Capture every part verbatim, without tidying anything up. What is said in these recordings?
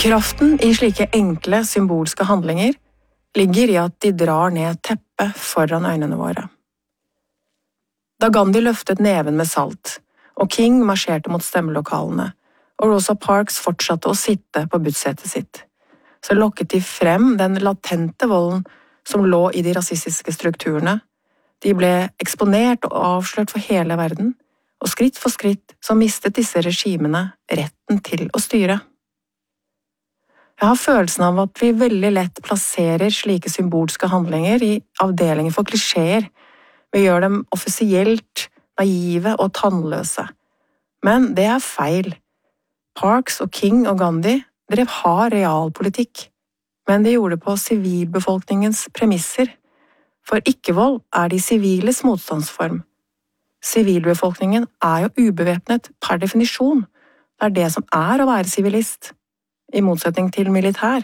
Kraften i slike enkle, symbolske handlinger ligger i at de drar ned teppet foran øynene våre. Da Gandhi løftet neven med salt, og King marsjerte mot stemmelokalene, og Rosa Parks fortsatte å sitte på budssetet sitt, så lokket de frem den latente volden som lå i de rasistiske strukturene. De ble eksponert og avslørt for hele verden, og skritt for skritt så mistet disse regimene retten til å styre. Jeg har følelsen av at vi veldig lett plasserer slike symbolske handlinger i avdelinger for klisjeer. Vi gjør dem offisielt, naive og tannløse. Men det er feil. Parks og King og Gandhi drev hard realpolitikk, men de gjorde det på sivilbefolkningens premisser. For ikke-vold er de siviles motstandsform. Sivilbefolkningen er jo ubevæpnet per definisjon. Det er det som er å være sivilist, i motsetning til militær.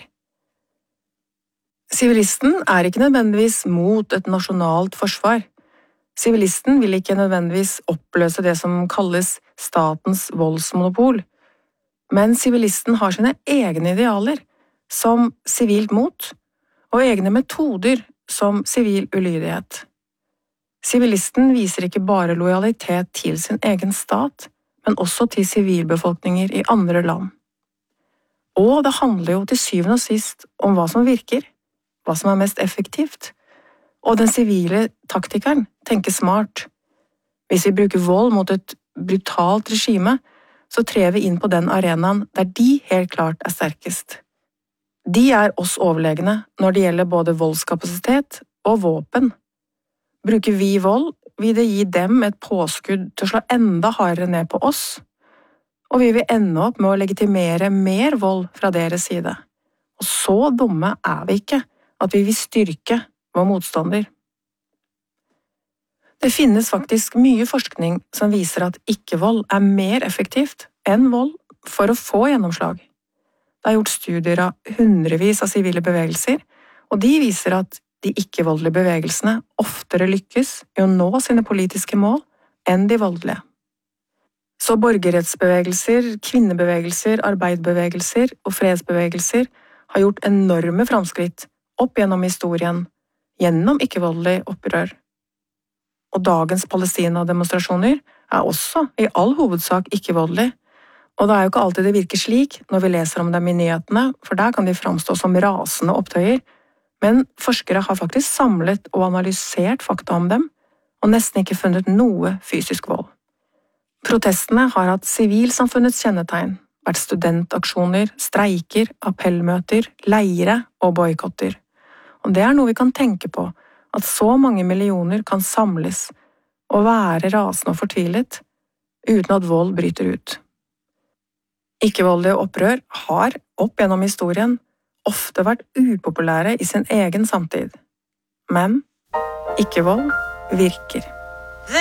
Sivilisten er ikke nødvendigvis mot et nasjonalt forsvar. Sivilisten vil ikke nødvendigvis oppløse det som kalles statens voldsmonopol. Men sivilisten har sine egne idealer, som sivilt mot, og egne metoder som sivil ulydighet. Sivilisten viser ikke bare lojalitet til sin egen stat, men også til sivilbefolkninger i andre land. Og det handler jo til syvende og sist om hva som virker, hva som er mest effektivt. Og den sivile taktikeren tenker smart. Hvis vi bruker vold mot et brutalt regime, så trer vi inn på den arenaen der de helt klart er sterkest. De er oss overlegne når det gjelder både voldskapasitet og våpen. Bruker vi vold, vil det gi dem et påskudd til å slå enda hardere ned på oss, og vi vil ende opp med å legitimere mer vold fra deres side. Og så dumme er vi ikke at vi vil styrke vår motstander. Det finnes faktisk mye forskning som viser at ikke-vold er mer effektivt enn vold for å få gjennomslag. Det er gjort studier av hundrevis av sivile bevegelser, og de viser at de ikke-voldelige bevegelsene oftere lykkes i å nå sine politiske mål enn de voldelige. Så borgerrettsbevegelser, kvinnebevegelser, arbeiderbevegelser og fredsbevegelser har gjort enorme framskritt opp gjennom historien, gjennom ikke-voldelig opprør. Og dagens Palestina-demonstrasjoner er også i all hovedsak ikke-voldelig, og det er jo ikke alltid det virker slik når vi leser om dem i nyhetene, for der kan de framstå som rasende opptøyer, men forskere har faktisk samlet og analysert fakta om dem, og nesten ikke funnet noe fysisk vold. Protestene har hatt sivilsamfunnets kjennetegn, vært studentaksjoner, streiker, appellmøter, leire og boikotter. Og det er noe vi kan tenke på, at så mange millioner kan samles og være rasende og fortvilet, uten at vold bryter ut. Ikke-voldelige opprør har, opp gjennom historien, ofte vært upopulære i sin egen samtid. Men ikke-vold virker.